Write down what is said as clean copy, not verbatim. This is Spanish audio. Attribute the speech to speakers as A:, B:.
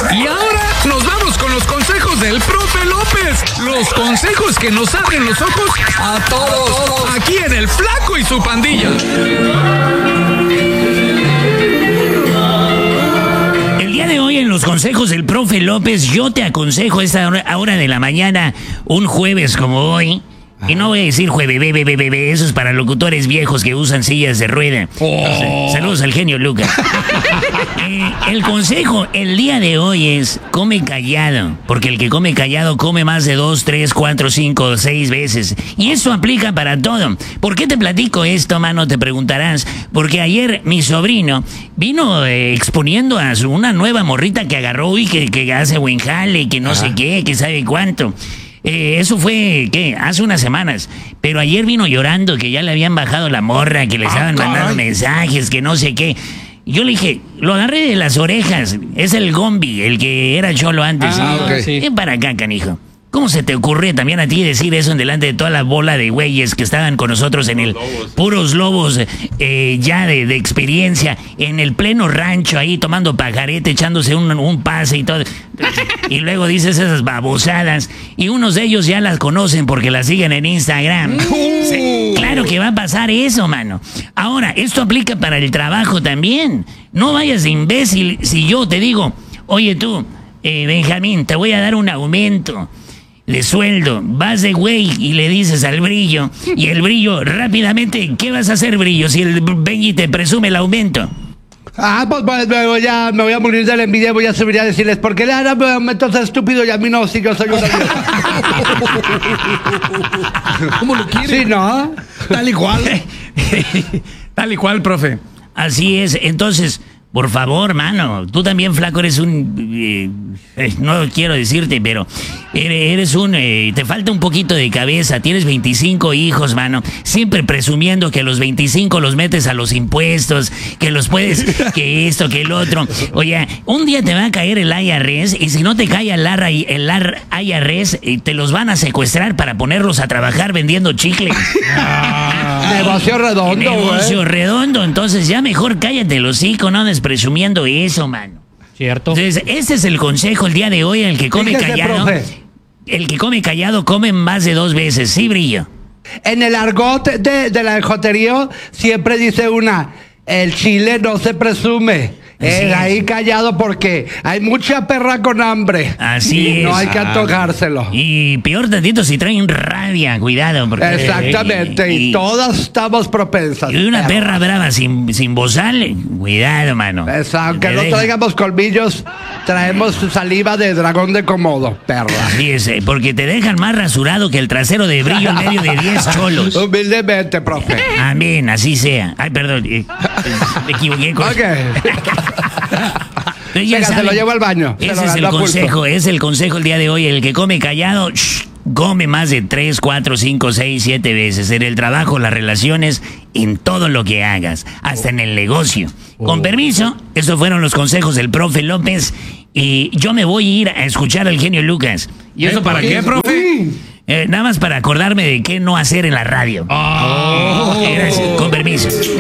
A: Y ahora nos vamos con los consejos del profe López. Los consejos que nos abren los ojos a todos. Aquí en El Flaco y su pandilla.
B: El día de hoy en los consejos del profe López, yo te aconsejo a esta hora de la mañana, un jueves como hoy. Y no voy a decir jueves, eso es para locutores viejos que usan sillas de rueda. Saludos al genio Lucas. El consejo el día de hoy es come callado, porque el que come callado come más de 2, 3, 4, 5, 6 veces. Y eso aplica para todo. ¿Por qué te platico esto, mano? Te preguntarás. Porque ayer mi sobrino vino exponiendo a una nueva morrita que agarró y que hace buen jale, que no sé qué, que sabe cuánto. Eso fue, hace unas semanas. Pero ayer vino llorando que ya le habían bajado la morra, que le estaban mandando mensajes, que no sé qué. Yo le dije, lo agarré de las orejas. Es el Gombi, el que era cholo antes.
C: Sí.
B: Ven para acá, canijo. ¿Cómo se te ocurre también a ti decir eso en delante de toda la bola de güeyes que estaban con nosotros en el puros lobos ya de experiencia, en el pleno rancho ahí tomando pajarete, echándose un pase y todo? Y luego dices esas babosadas y unos de ellos ya las conocen porque las siguen en Instagram. Sí, claro que va a pasar eso, mano. Ahora, esto aplica para el trabajo también. No vayas de imbécil si yo te digo, oye tú, Benjamín, te voy a dar un aumento de sueldo. Vas de güey y le dices al Brillo, y el Brillo rápidamente, ¿qué vas a hacer, Brillo, si el Benji te presume el aumento?
C: Pues me voy a morir de la envidia. Voy a subir a decirles, ¿por qué le dan aumentos estúpido y a mí no? Si yo soy un
A: ¿Cómo lo quieres?
C: Sí, ¿no?
A: Tal y cual. Tal y cual, profe.
B: Así es. Entonces, por favor, mano, tú también, flaco, eres un... no quiero decirte, pero eres un... te falta un poquito de cabeza. Tienes 25 hijos, mano. Siempre presumiendo que los 25 los metes a los impuestos, que los puedes... que esto, que el otro. Oye, un día te va a caer el IRS y si no te cae el IRS, te los van a secuestrar para ponerlos a trabajar vendiendo chicle.
C: Negocio redondo, güey.
B: Negocio redondo. Entonces ya mejor cállate el hocico, no andes presumiendo eso, mano.
D: Cierto.
B: Entonces, este es el consejo el día de hoy, el que come
C: Fíjese,
B: callado.
C: profe.
B: El que come callado come más de 2 veces, ¿sí, Brillo?
C: En el argot de la jotería siempre dice el chile no se presume. Ahí callado porque hay mucha perra con hambre.
B: Así es.
C: No hay que antojárselo.
B: Y peor tantito si traen rabia, cuidado. Porque,
C: Exactamente, y todas estamos propensas.
B: Y una perra brava sin bozal, cuidado, mano.
C: Exacto, que
B: Te
C: no
B: deja.
C: traigamos colmillos, traemos saliva de dragón de Komodo, perra.
B: Así es, porque te dejan más rasurado que el trasero de Brillo en medio de 10 cholos.
C: Humildemente, profe.
B: Amén, así sea. Ay, perdón, me equivoqué con...
C: Ok.
B: Entonces, ya
C: Venga, se
B: saben,
C: lo llevo al baño. Se
B: Ese
C: lo
B: es el
C: gano a pulso.
B: consejo, es el consejo el día de hoy. El que come callado, come más de 3, 4, 5, 6, 7 veces. En el trabajo, las relaciones, en todo lo que hagas, hasta en el negocio. Con permiso, estos fueron los consejos del profe López. Y yo me voy a ir a escuchar al genio Lucas.
A: ¿Y eso para qué, profe?
B: Nada más para acordarme de qué no hacer en la radio. Gracias, con permiso.